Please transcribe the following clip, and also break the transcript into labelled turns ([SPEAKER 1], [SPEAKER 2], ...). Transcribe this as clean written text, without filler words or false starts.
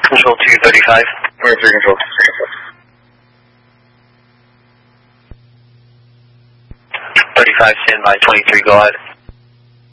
[SPEAKER 1] Control 235.
[SPEAKER 2] Where 3 control?
[SPEAKER 1] 35, stand by, 23, go ahead.